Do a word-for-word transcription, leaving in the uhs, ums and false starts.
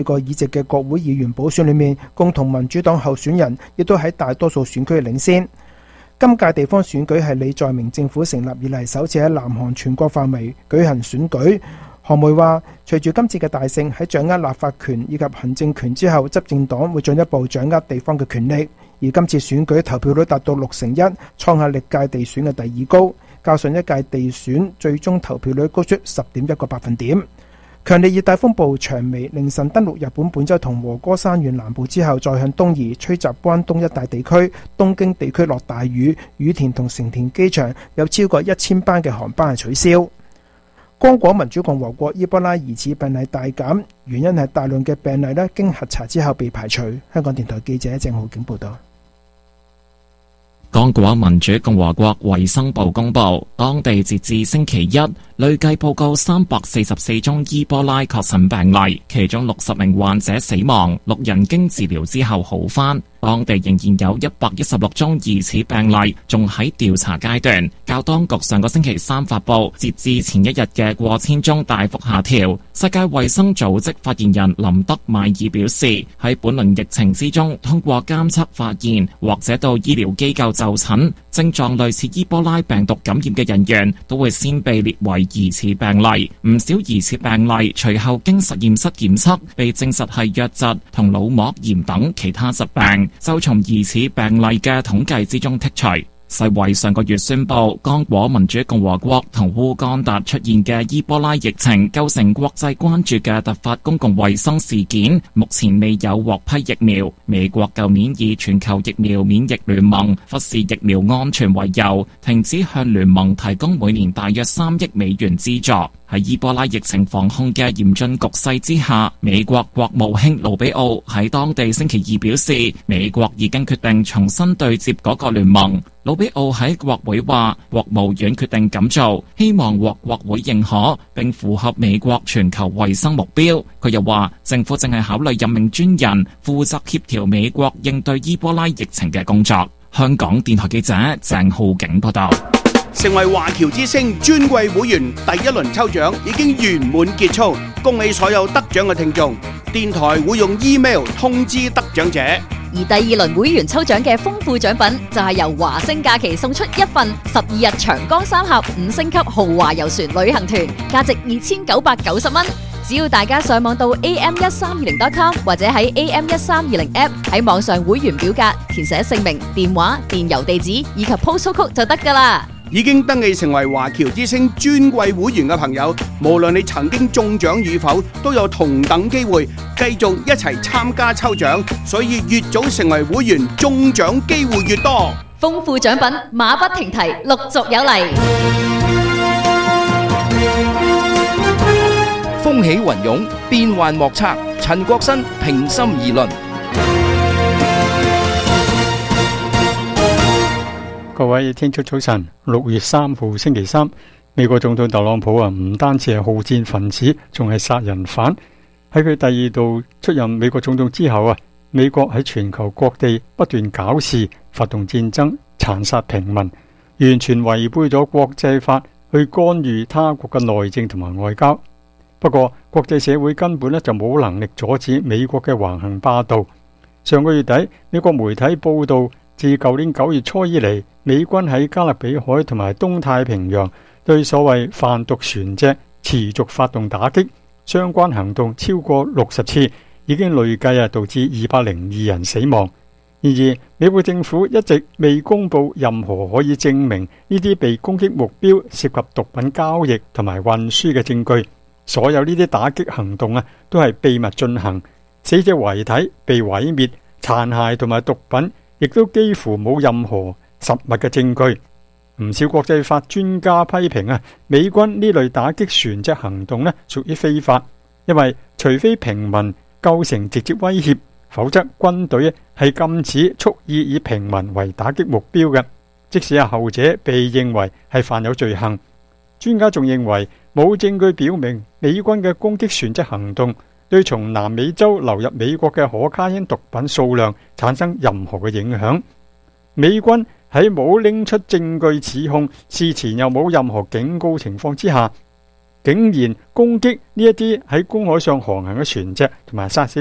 個議席嘅國會議員補選裏面，共同民主黨候選人亦都喺大多數選區領先。今屆地方選舉係李在明政府成立以嚟首次喺南韓全國範圍舉行選舉。韓媒話，隨住今次嘅大勝，喺掌握立法權以及行政權之後，執政黨會進一步掌握地方嘅權力。而今次選舉投票率達到六成一，創下歷屆地選嘅第二高，較上一屆地選最終投票率高出十點一個百分點。強烈熱帶風暴長眉凌晨登陸日本本州同和歌山縣南部之後，再向東移，吹襲關東一帶地區。東京地區落大雨，羽田同成田機場有超過一千班嘅航班係取消。剛果民主共和國伊波拉疑似病例大減，原因係大量嘅病例咧經核查之後被排除。香港電台記者鄭浩景報道。 剛果民主共和國衛生部公布，當地截至星期一累計報告三百四十四宗伊波拉確診病例，其中六十名患者死亡，六人經治療之後好返。當地仍然有一百一十六宗疑似病例仲喺調查階段，較當局上個星期三發布截至前一日嘅過千宗大幅下調。世界衛生組織發言人林德邁爾表示，喺本輪疫情之中，通過監測發現或者到醫療機構就診，症狀類似伊波拉病毒感染嘅人員都會先被列為疑似病例。唔少疑似病例隨後經實驗室檢測，被證實係瘧疾同腦膜炎等其他疾病，就從疑似病例嘅統計之中剔除。世衛上個月宣布，剛果民主共和國同烏干達出現嘅伊波拉疫情構成國際關注嘅突發公共衛生事件，目前未有獲批疫苗。美國舊年以全球疫苗免疫聯盟忽視疫苗安全為由，停止向聯盟提供每年大約三億美元資助。喺伊波拉疫情防控嘅嚴峻局勢之下，美國國務卿盧比奧喺當地星期二表示，美國已經決定重新對接嗰個聯盟。盧比奧喺國會話，國務院決定咁做，希望獲國會認可，並符合美國全球衛生目標。佢又話，政府正係考慮任命專人負責協調美國應對伊波拉疫情嘅工作。香港電台記者鄭浩景報道。 成為華僑之星尊貴會員第一輪抽獎已經圓滿結束，恭喜所有得獎嘅聽眾。電台會用 email 通知得獎者。 而第二輪會員抽獎嘅豐富獎品就係由華星假期送出一份十二日長江三峽五星級豪華遊船旅行團，價值二千九百九十蚊。只要大家上網到 a m 一三二零 dot com 或者喺 a m 一三二零 app 喺網上會員表格填寫姓名、電話、電郵地址以及 postal code 就得㗎啦。 已經登記成為華僑之星尊貴會員嘅朋友，無論你曾經中獎與否，都有同等機會繼續一齊參加抽獎，所以越早成為會員，中獎機會越多。 豐富獎品馬不停蹄，陸續有嚟。 風起雲湧，變幻莫測。陳國新平心而論。 各位聽眾早晨，六月三號星期三，美國總統特朗普啊，唔單止係好戰分子，仲係殺人犯。喺佢第二度出任美國總統之後啊，美國喺全球各地不斷搞事，發動戰爭，殘殺平民，完全違背咗國際法去干預他國嘅內政同埋外交。不過國際社會根本咧就冇能力阻止美國嘅橫行霸道。上個月底，美國媒體報道，自舊年九月初以嚟，美軍喺加勒比海同埋東太平洋對所謂販毒船隻持續發動打擊，相關行動超過六十次，已經累計啊導致二百零二人死亡。然而，美國政府一直未公布任何可以證明呢啲被攻擊目標涉及毒品交易同埋運輸嘅證據。所有呢啲打擊行動啊，都係秘密進行，死者遺體被毀滅，殘骸同埋毒品亦都幾乎冇任何實物嘅證據。唔少國際法專家批評啊，美軍呢類打擊船隻行動呢屬於非法，因為除非平民構成直接威脅，否則軍隊係禁止蓄意以平民為打擊目標嘅，即使係後者被認為係犯有罪行。專家仲認為冇證據表明美軍嘅攻擊船隻行動對從南美洲流入美國嘅可卡因毒品數量產生任何嘅影響。美軍喺冇拎出證據指控，事前又冇任何警告情況之下， 竟然攻擊呢一啲喺公海上航行嘅船隻，同埋殺死